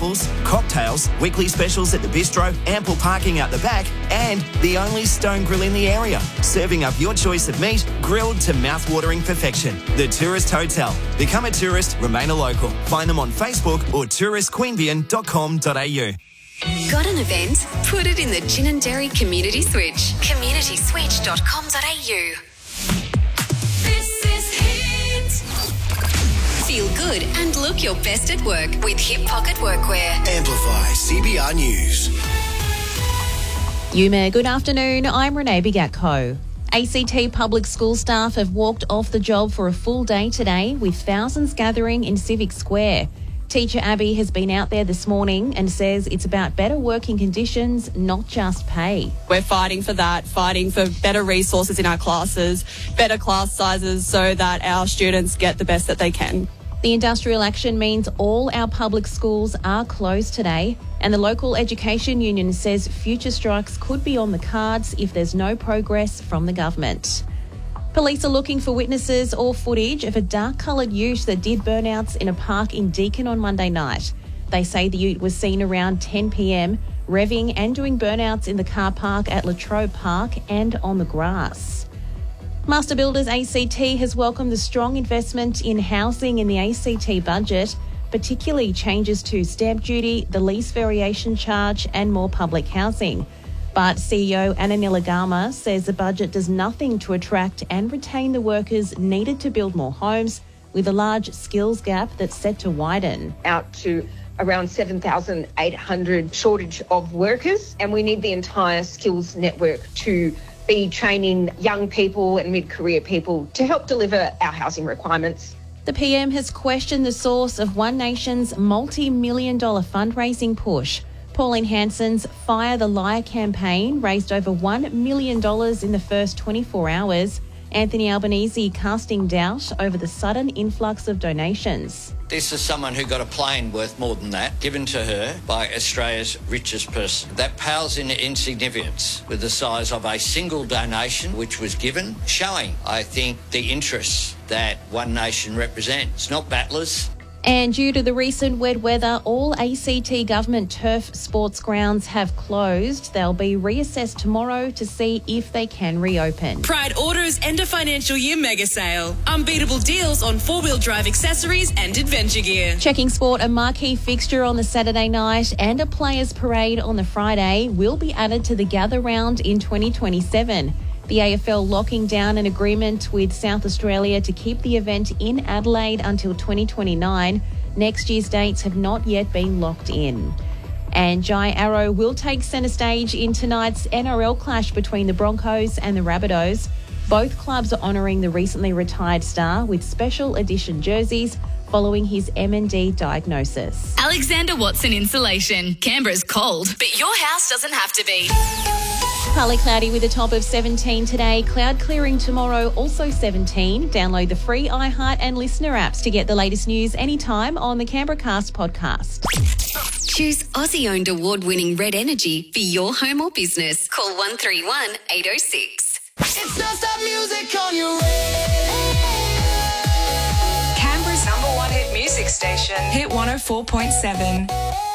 waffles, cocktails, weekly specials at the bistro, ample parking out the back, and the only stone grill in the area, serving up your choice of meat, grilled to mouth-watering perfection. The Tourist Hotel. Become a tourist, remain a local. Find them on Facebook or touristqueanbeyan.com.au. Got an event? Put it in the Gin and Dairy Community Switch. communityswitch.com.au. This is Hit. Feel good and look your best at work with Hip Pocket Workwear. Amplify CBR News. Yuma, good afternoon. I'm Renee Bigatko. ACT public school staff have walked off the job for a full day today, with thousands gathering in Civic Square. Teacher Abby has been out there this morning and says it's about better working conditions, not just pay. We're fighting for that, fighting for better resources in our classes, better class sizes so that our students get the best that they can. The industrial action means all our public schools are closed today, and the local education union says future strikes could be on the cards if there's no progress from the government. Police are looking for witnesses or footage of a dark-coloured ute that did burnouts in a park in Deakin on Monday night. They say the ute was seen around 10 p.m, revving and doing burnouts in the car park at Latrobe Park and on the grass. Master Builders ACT has welcomed the strong investment in housing in the ACT budget, particularly changes to stamp duty, the lease variation charge and more public housing. But CEO Anna Nilagama says the budget does nothing to attract and retain the workers needed to build more homes, with a large skills gap that's set to widen. Out to around 7,800 shortage of workers, and we need the entire skills network to be training young people and mid-career people to help deliver our housing requirements. The PM has questioned the source of One Nation's multi-million-dollar fundraising push. Pauline Hanson's Fire the Liar campaign raised over $1 million in the first 24 hours. Anthony Albanese casting doubt over the sudden influx of donations. This is someone who got a plane worth more than that given to her by Australia's richest person. That pales in insignificance with the size of a single donation which was given, showing, I think, the interests that One Nation represents, not battlers. And due to the recent wet weather, all ACT government turf sports grounds have closed. They'll be reassessed tomorrow to see if they can reopen. Pride Auto's end of financial year mega sale. Unbeatable deals on four-wheel drive accessories and adventure gear. Checking Sport, a marquee fixture on the Saturday night and a players' parade on the Friday will be added to the Gather Round in 2027. The AFL locking down an agreement with South Australia to keep the event in Adelaide until 2029. Next year's dates have not yet been locked in. And Jai Arrow will take centre stage in tonight's NRL clash between the Broncos and the Rabbitohs. Both clubs are honouring the recently retired star with special edition jerseys following his M&D diagnosis. Alexander Watson Insulation. Canberra's cold, but your house doesn't have to be. Partly cloudy with a top of 17 today. Cloud clearing tomorrow, also 17. Download the free iHeart and Listener apps to get the latest news anytime on the Canberra Cast podcast. Choose Aussie-owned award-winning Red Energy for your home or business. Call 131 806. It's non-stop music on your radio. Canberra's #1 hit music station, Hit 104.7.